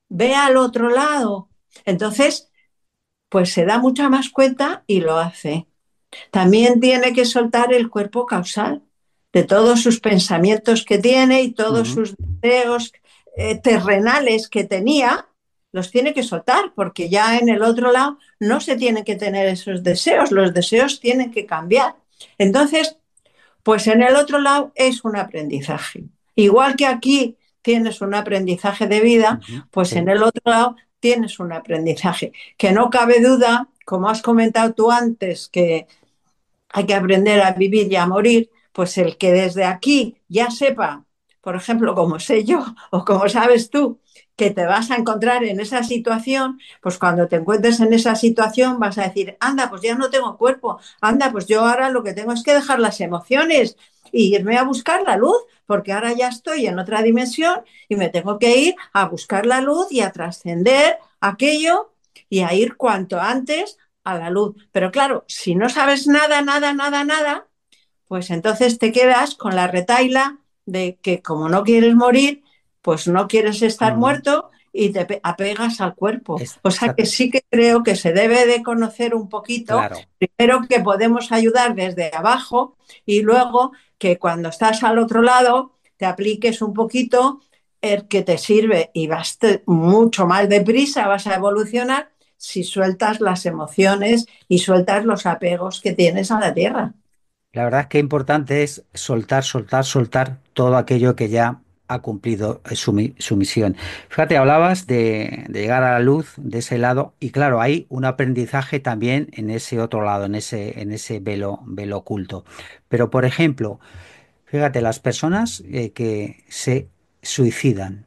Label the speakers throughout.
Speaker 1: ve al otro lado. Entonces, pues se da mucha más cuenta y lo hace. También tiene que soltar el cuerpo causal de todos sus pensamientos que tiene y todos
Speaker 2: Ujú.
Speaker 1: sus deseos terrenales que tenía, los tiene que soltar, porque ya en el otro lado no se tienen que tener esos deseos, los deseos tienen que cambiar. Entonces, pues en el otro lado es un aprendizaje. Igual que aquí tienes un aprendizaje de vida,
Speaker 2: Ujú.
Speaker 1: pues en
Speaker 2: Sí,
Speaker 1: el otro lado tienes un aprendizaje. Que no cabe duda, como has comentado tú antes, que hay que aprender a vivir y a morir, pues el que desde aquí ya sepa, por ejemplo, como sé yo o como sabes tú, que te vas a encontrar en esa situación, pues cuando te encuentres en esa situación vas a decir, anda, pues ya no tengo cuerpo, anda, pues yo ahora lo que tengo es que dejar las emociones y irme a buscar la luz, porque ahora ya estoy en otra dimensión y me tengo que ir a buscar la luz y a trascender aquello y a ir cuanto antes a la luz. Pero claro, si no sabes nada, nada, nada, nada, pues entonces te quedas con la retaila de que como no quieres morir, pues no quieres estar
Speaker 2: ujú.
Speaker 1: muerto y te apegas al cuerpo. O sea que
Speaker 2: Exacto.
Speaker 1: sí que creo que se debe de conocer un poquito,
Speaker 2: Claro.
Speaker 1: primero que podemos ayudar desde abajo y luego que cuando estás al otro lado te apliques un poquito el que te sirve y vas mucho más deprisa, vas a evolucionar si sueltas las emociones y sueltas los apegos que tienes a la tierra.
Speaker 2: La verdad es que importante es soltar, soltar, soltar todo aquello que ya ha cumplido su misión. Fíjate, hablabas de llegar a la luz de ese lado y claro, hay un aprendizaje también en ese otro lado, en ese velo oculto. Pero, por ejemplo, fíjate, las personas que se suicidan,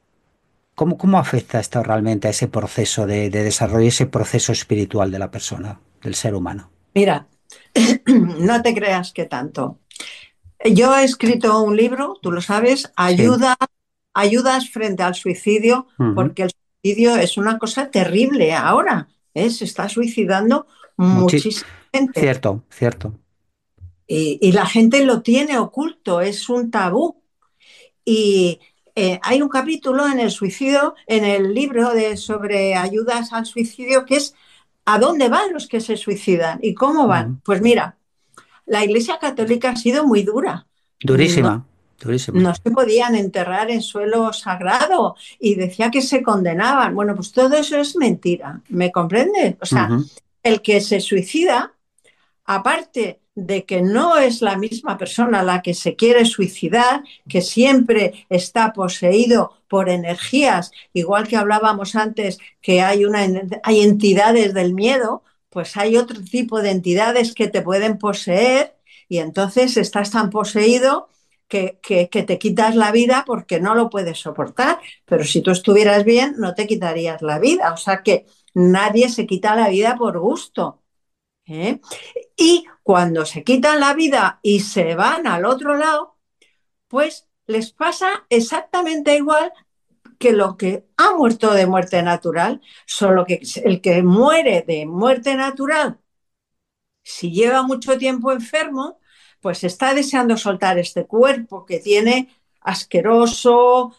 Speaker 2: ¿cómo afecta esto realmente a ese proceso de desarrollo, ese proceso espiritual de la persona, del ser humano?
Speaker 1: Mira, no te creas que tanto. Yo he escrito un libro, tú lo sabes,
Speaker 2: Sí.
Speaker 1: ayudas frente al suicidio,
Speaker 2: Ujú.
Speaker 1: porque el suicidio es una cosa terrible ahora. Se está suicidando
Speaker 2: Muchi-
Speaker 1: muchísima gente
Speaker 2: Cierto, cierto.
Speaker 1: y la gente lo tiene oculto, es un tabú. Y hay un capítulo en el suicidio, en el libro sobre ayudas al suicidio, que es ¿a dónde van los que se suicidan y cómo van?
Speaker 2: Ujú.
Speaker 1: Pues mira, la Iglesia Católica ha sido muy dura. No,
Speaker 2: Durísima, durísima.
Speaker 1: no se podían enterrar en suelo sagrado y decía que se condenaban. Bueno, pues todo eso es mentira, ¿me comprendes? O sea,
Speaker 2: Ujú.
Speaker 1: el que se suicida, aparte de que no es la misma persona la que se quiere suicidar, que siempre está poseído por energías, igual que hablábamos antes que hay entidades del miedo, pues hay otro tipo de entidades que te pueden poseer y entonces estás tan poseído que te quitas la vida porque no lo puedes soportar. Pero si tú estuvieras bien, no te quitarías la vida. O sea que nadie se quita la vida por gusto. ¿Eh? Y cuando se quitan la vida y se van al otro lado, pues les pasa exactamente igual que lo que ha muerto de muerte natural, solo que el que muere de muerte natural, si lleva mucho tiempo enfermo, pues está deseando soltar este cuerpo que tiene asqueroso,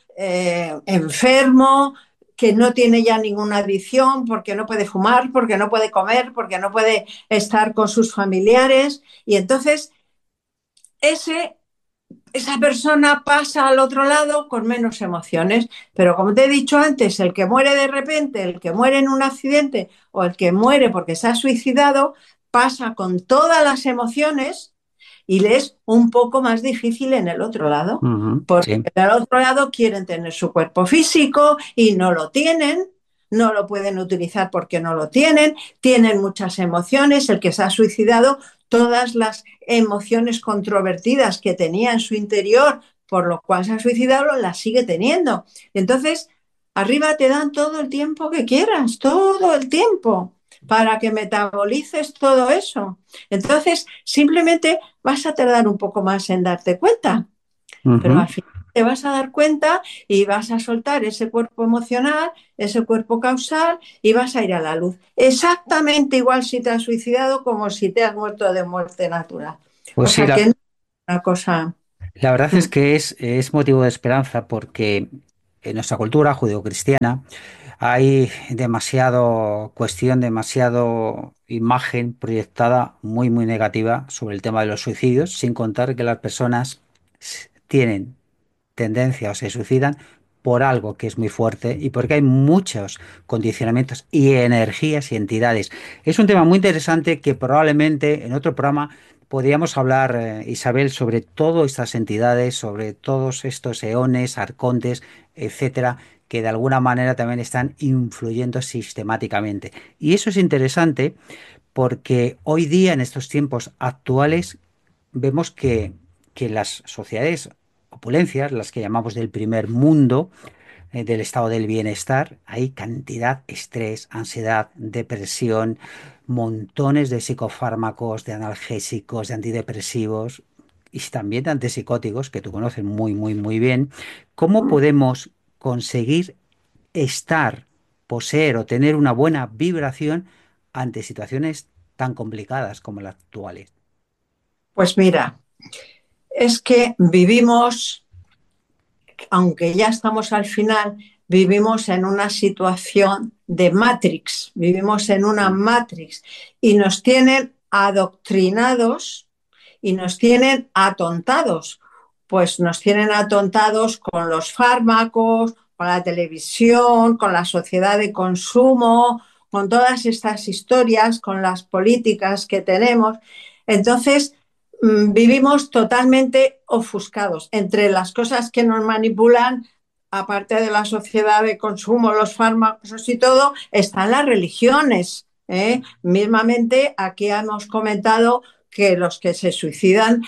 Speaker 1: enfermo, que no tiene ya ninguna adicción, porque no puede fumar, porque no puede comer, porque no puede estar con sus familiares. Y entonces ese esa persona pasa al otro lado con menos emociones. Pero como te he dicho antes, el que muere de repente, el que muere en un accidente o el que muere porque se ha suicidado, pasa con todas las emociones y le es un poco más difícil en el otro lado.
Speaker 2: Ujú.
Speaker 1: Porque
Speaker 2: Sí.
Speaker 1: en el otro lado quieren tener su cuerpo físico y no lo tienen, no lo pueden utilizar porque no lo tienen muchas emociones, el que se ha suicidado, todas las emociones controvertidas que tenía en su interior, por lo cual se ha suicidado, las sigue teniendo. Entonces, arriba te dan todo el tiempo que quieras, todo el tiempo, para que metabolices todo eso. Entonces, simplemente vas a tardar un poco más en darte cuenta, pero
Speaker 2: Ujú.
Speaker 1: al final te vas a dar cuenta y vas a soltar ese cuerpo emocional, ese cuerpo causal y vas a ir a la luz. Exactamente igual si te has suicidado como si te has muerto de muerte natural. O
Speaker 2: Pues sí,
Speaker 1: sea que no es una cosa.
Speaker 2: la verdad es que es motivo de esperanza porque en nuestra cultura judeocristiana hay demasiado cuestión, demasiado imagen proyectada muy, muy negativa sobre el tema de los suicidios, sin contar que las personas tienen tendencia o se suicidan por algo que es muy fuerte y porque hay muchos condicionamientos y energías y entidades. Es un tema muy interesante que probablemente en otro programa podríamos hablar, Isabel, sobre todas estas entidades, sobre todos estos eones, arcontes, etcétera, que de alguna manera también están influyendo sistemáticamente. Y eso es interesante porque hoy día, en estos tiempos actuales, vemos que las sociedades opulencias, las que llamamos del primer mundo, del estado del bienestar, hay cantidad, estrés, ansiedad, depresión, montones de psicofármacos, de analgésicos, de antidepresivos y también de antipsicóticos, que tú conoces muy, muy, muy bien. ¿Cómo podemos conseguir estar, poseer o tener una buena vibración ante situaciones tan complicadas como las actuales?
Speaker 1: Pues mira, es que vivimos, aunque ya estamos al final, vivimos en una situación de Matrix, vivimos en una
Speaker 2: Mm,
Speaker 1: Matrix y nos tienen adoctrinados y nos tienen atontados. Pues nos tienen atontados con los fármacos, con la televisión, con la sociedad de consumo, con todas estas historias, con las políticas que tenemos. Entonces, vivimos totalmente ofuscados entre las cosas que nos manipulan. Aparte de la sociedad de consumo, los fármacos y todo, están las religiones. Mismamente, aquí hemos comentado que los que se suicidan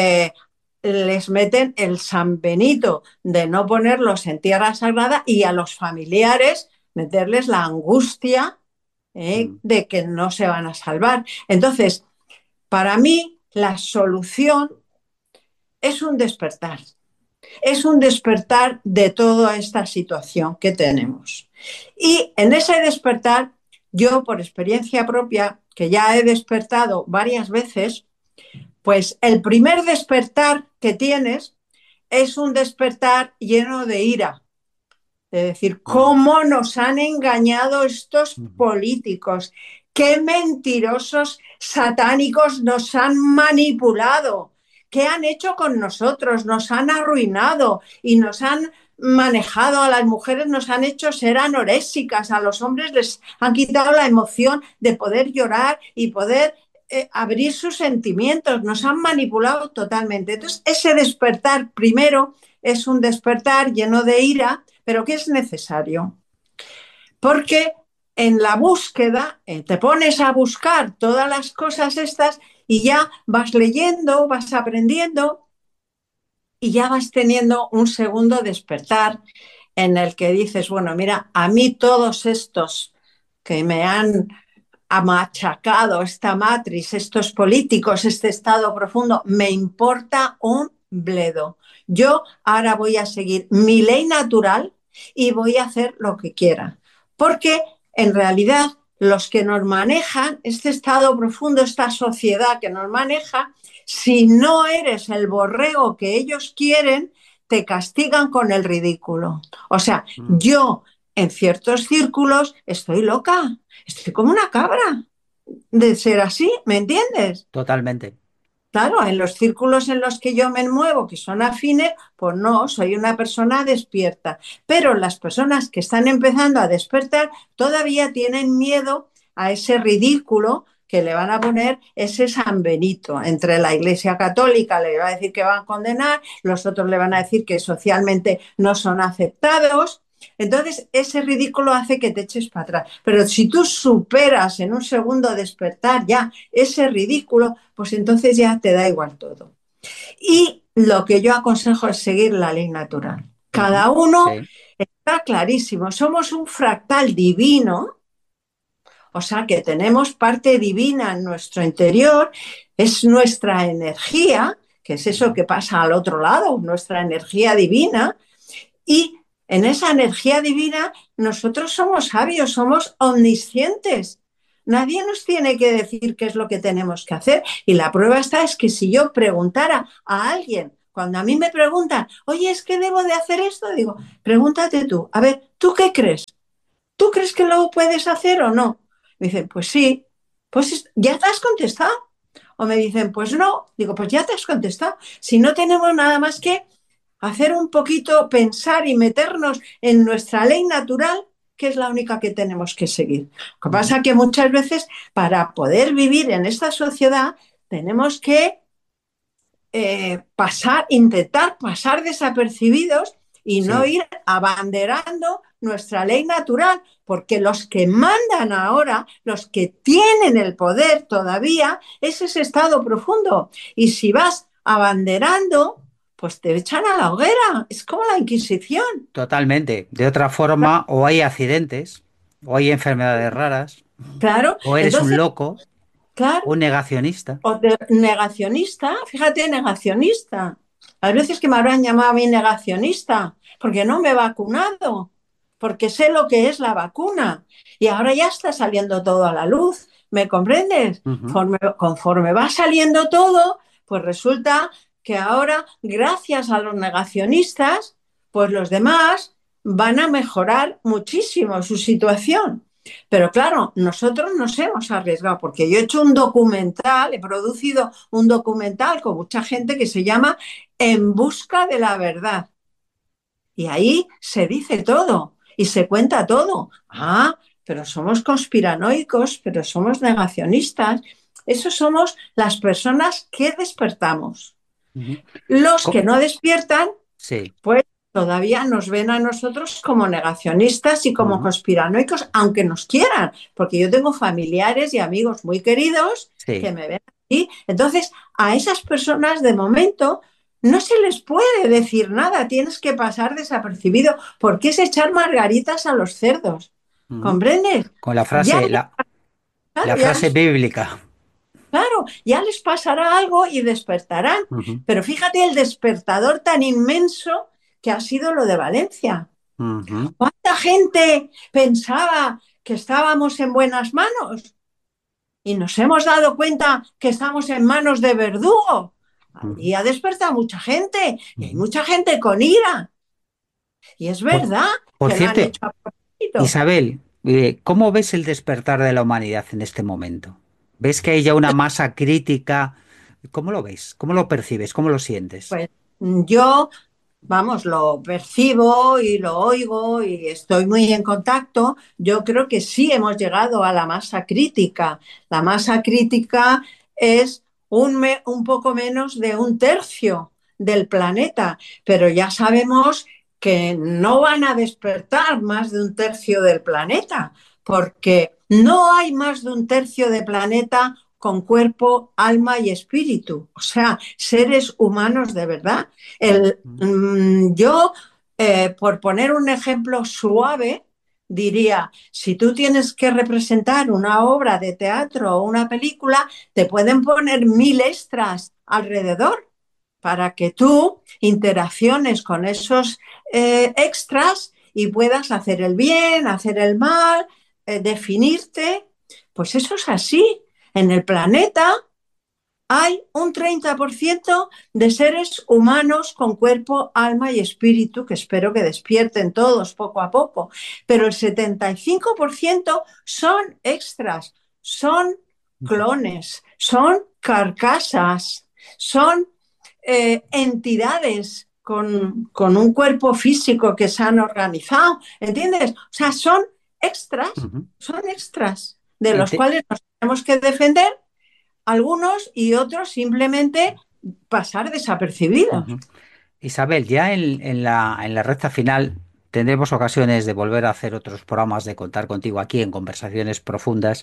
Speaker 1: les meten el San Benito de no ponerlos en tierra sagrada y a los familiares meterles la angustia
Speaker 2: mm,
Speaker 1: de que no se van a salvar. Entonces, para mí, la solución es un despertar de toda esta situación que tenemos. Y en ese despertar, yo por experiencia propia, que ya he despertado varias veces, pues el primer despertar que tienes es un despertar lleno de ira. Es decir,
Speaker 2: mm,
Speaker 1: cómo nos han engañado estos
Speaker 2: mm,
Speaker 1: políticos, qué mentirosos satánicos nos han manipulado, qué han hecho con nosotros, nos han arruinado y nos han manejado a las mujeres, nos han hecho ser anorésicas, a los hombres les han quitado la emoción de poder llorar y poder abrir sus sentimientos, nos han manipulado totalmente. Entonces, ese despertar primero es un despertar lleno de ira, pero que es necesario. Porque en la búsqueda te pones a buscar todas las cosas estas y ya vas leyendo, vas aprendiendo y ya vas teniendo un segundo despertar en el que dices, bueno, mira, a mí todos estos que me han machacado, esta matriz, estos políticos, este estado profundo, me importa un bledo. Yo ahora voy a seguir mi ley natural y voy a hacer lo que quiera. Porque en realidad los que nos manejan, este estado profundo, esta sociedad que nos maneja, si no eres el borrego que ellos quieren, te castigan con el ridículo. O sea,
Speaker 2: mm.
Speaker 1: yo en ciertos círculos estoy loca, estoy como una cabra de ser así, ¿me entiendes?
Speaker 2: Totalmente.
Speaker 1: Claro, en los círculos en los que yo me muevo, que son afines, pues no, soy una persona despierta. Pero las personas que están empezando a despertar todavía tienen miedo a ese ridículo que le van a poner ese San Benito. Entre la Iglesia Católica le va a decir que van a condenar, los otros le van a decir que socialmente no son aceptados. Entonces, ese ridículo hace que te eches para atrás. Pero si tú superas en un segundo despertar ya ese ridículo, pues entonces ya te da igual todo. Y lo que yo aconsejo es seguir la ley natural.
Speaker 2: Ujú,
Speaker 1: Cada uno
Speaker 2: sí.
Speaker 1: está clarísimo, somos un fractal divino, o sea que tenemos parte divina en nuestro interior, es nuestra energía, que es eso
Speaker 2: Ujú,
Speaker 1: que pasa al otro lado, nuestra energía divina, y en esa energía divina nosotros somos sabios, somos omniscientes. Nadie nos tiene que decir qué es lo que tenemos que hacer. Y la prueba está es que si yo preguntara a alguien Cuando a mí me preguntan, oye, es que debo de hacer esto, digo, pregúntate tú, a ver, ¿tú qué crees? ¿Tú crees que lo puedes hacer o no? Me dicen, pues sí, pues ya te has contestado. O me dicen, pues no, digo, pues ya te has contestado. Si no tenemos nada más que hacer un poquito, pensar y meternos en nuestra ley natural, que es la única que tenemos que seguir. Lo que pasa es que muchas veces para poder vivir en esta sociedad tenemos que intentar pasar desapercibidos y no
Speaker 2: Sí,
Speaker 1: ir abanderando nuestra ley natural, porque los que mandan ahora, los que tienen el poder todavía, es ese estado profundo. Y si vas abanderando, pues te echan a la hoguera. Es como la Inquisición.
Speaker 2: totalmente. De otra forma, o hay accidentes, o hay enfermedades raras,
Speaker 1: Claro,
Speaker 2: o eres un
Speaker 1: entonces,
Speaker 2: loco,
Speaker 1: claro,
Speaker 2: o un negacionista.
Speaker 1: o de negacionista, fíjate, negacionista. Las veces que me habrán llamado a mí negacionista, porque no me he vacunado, porque sé lo que es la vacuna. Y ahora ya está saliendo todo a la luz, ¿me comprendes?
Speaker 2: Ujú.
Speaker 1: Conforme va saliendo todo, pues resulta que ahora, gracias a los negacionistas, pues los demás van a mejorar muchísimo su situación. Pero claro, nosotros nos hemos arriesgado, porque yo he hecho un documental, he producido un documental con mucha gente que se llama En busca de la verdad. Y ahí se dice todo y se cuenta todo. Ah, pero somos conspiranoicos, pero somos negacionistas. Eso somos las personas que despertamos.
Speaker 2: Ujú.
Speaker 1: Los que
Speaker 2: Co-
Speaker 1: no despiertan,
Speaker 2: Sí.
Speaker 1: pues todavía nos ven a nosotros como negacionistas y como
Speaker 2: Ujú.
Speaker 1: conspiranoicos, aunque nos quieran, porque yo tengo familiares y amigos muy queridos que
Speaker 2: Sí.
Speaker 1: me ven aquí. Entonces, a esas personas de momento no se les puede decir nada, tienes que pasar desapercibido, porque es echar margaritas a los cerdos.
Speaker 2: Ujú.
Speaker 1: ¿Comprendes?
Speaker 2: Con la
Speaker 1: Ya,
Speaker 2: frase,
Speaker 1: claro,
Speaker 2: la frase bíblica.
Speaker 1: claro, ya les pasará algo y despertarán.
Speaker 2: Ujú.
Speaker 1: Pero fíjate el despertador tan inmenso que ha sido lo de Valencia.
Speaker 2: Ujú.
Speaker 1: ¿Cuánta gente pensaba que estábamos en buenas manos? Y nos hemos dado cuenta que estamos en manos de verdugo.
Speaker 2: Ujú.
Speaker 1: Allí ha despertado mucha gente y hay
Speaker 2: Ujú.
Speaker 1: mucha gente con ira. Y es
Speaker 2: Por,
Speaker 1: verdad
Speaker 2: por
Speaker 1: que lo han
Speaker 2: cierto,
Speaker 1: hecho a propósito.
Speaker 2: Isabel, ¿cómo ves el despertar de la humanidad en este momento? ¿Ves que hay ya una masa crítica? ¿Cómo lo ves? ¿Cómo lo percibes? ¿Cómo lo sientes?
Speaker 1: Pues yo, vamos, lo percibo y lo oigo y estoy muy en contacto. Yo creo que sí hemos llegado a la masa crítica. La masa crítica es un poco menos de un tercio del planeta, pero ya sabemos que no van a despertar más de un tercio del planeta, porque no hay más de un tercio del planeta con cuerpo, alma y espíritu, o sea, seres humanos de verdad. Yo, por poner un ejemplo suave, diría, si tú tienes que representar una obra de teatro o una película, te pueden poner 1000 extras alrededor para que tú interacciones con esos extras y puedas hacer el bien, hacer el mal, definirte. Pues eso es así. En el planeta hay un 30% de seres humanos con cuerpo, alma y espíritu, que espero que despierten todos poco a poco, pero el 75% son extras, son clones, son carcasas, son entidades con un cuerpo físico que se han organizado, ¿entiendes? O sea,
Speaker 2: Ujú.
Speaker 1: son extras de
Speaker 2: Y
Speaker 1: los
Speaker 2: te-
Speaker 1: cuales nos tenemos que defender algunos y otros simplemente pasar desapercibidos.
Speaker 2: Ujú. Isabel, ya en la recta final tendremos ocasiones de volver a hacer otros programas, de contar contigo aquí en conversaciones profundas.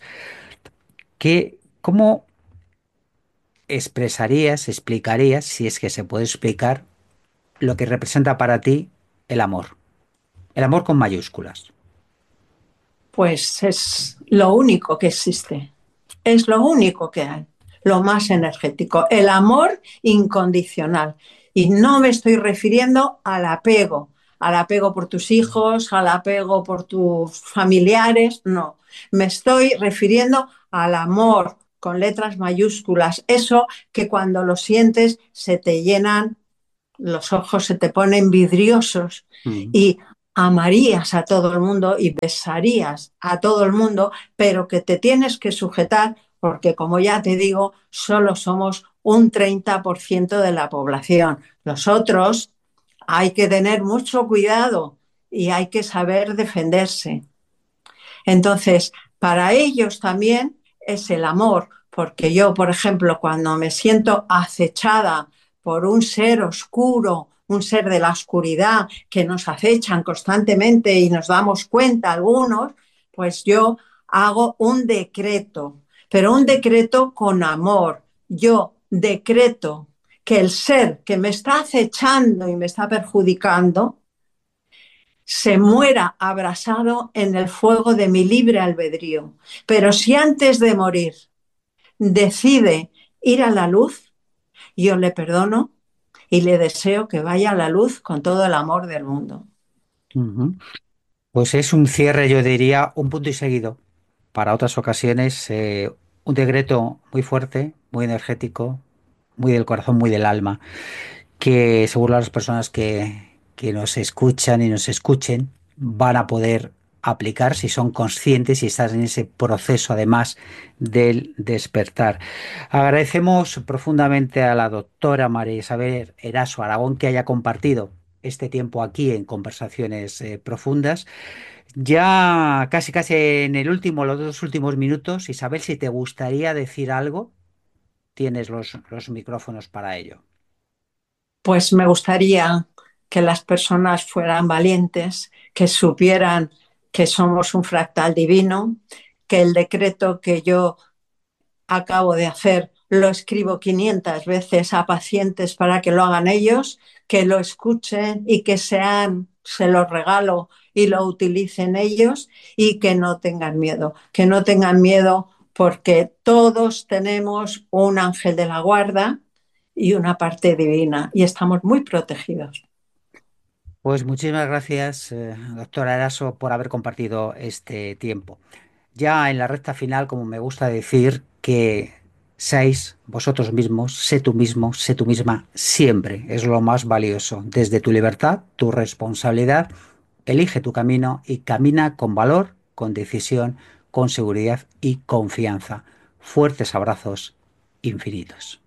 Speaker 2: ¿Cómo expresarías, explicarías, si es que se puede explicar, lo que representa para ti el amor? El amor con mayúsculas.
Speaker 1: Pues es lo único que existe, es lo único que hay, lo más energético, el amor incondicional. Y no me estoy refiriendo al apego por tus hijos, al apego por tus familiares, no. Me estoy refiriendo al amor con letras mayúsculas, eso que cuando lo sientes se te llenan los ojos se te ponen vidriosos
Speaker 2: Mm.
Speaker 1: y amarías a todo el mundo y besarías a todo el mundo, pero que te tienes que sujetar porque, como ya te digo, solo somos un 30% de la población. Los otros hay que tener mucho cuidado y hay que saber defenderse. Entonces, para ellos también es el amor, porque yo, por ejemplo, cuando me siento acechada por un ser oscuro, un ser de la oscuridad que nos acechan constantemente y nos damos cuenta algunos, pues yo hago un decreto, pero un decreto con amor. Yo decreto que el ser que me está acechando y me está perjudicando se muera abrasado en el fuego de mi libre albedrío. Pero si antes de morir decide ir a la luz, yo le perdono y le deseo que vaya a la luz con todo el amor del mundo.
Speaker 2: Ujú. Pues es un cierre, yo diría, un punto y seguido. Para otras ocasiones, un decreto muy fuerte, muy energético, muy del corazón, muy del alma, que seguro las personas que nos escuchan y nos escuchen van a poder aplicar si son conscientes y están en ese proceso además del despertar. Agradecemos profundamente a la doctora María Isabel Eraso Aragón que haya compartido este tiempo aquí en conversaciones profundas. Ya casi casi en el último, los dos últimos minutos, Isabel, si te gustaría decir algo, tienes los micrófonos para ello.
Speaker 1: Pues me gustaría que las personas fueran valientes, que supieran que somos un fractal divino, que el decreto que yo acabo de hacer, lo escribo 500 veces a pacientes para que lo hagan ellos, que lo escuchen y que sean, se lo regalo y lo utilicen ellos y que no tengan miedo porque todos tenemos un ángel de la guarda y una parte divina y estamos muy protegidos.
Speaker 2: Pues muchísimas gracias, doctora Eraso, por haber compartido este tiempo. Ya en la recta final, como me gusta decir, que seáis vosotros mismos, sé tú misma, siempre es lo más valioso. Desde tu libertad, tu responsabilidad, elige tu camino y camina con valor, con decisión, con seguridad y confianza. Fuertes abrazos infinitos.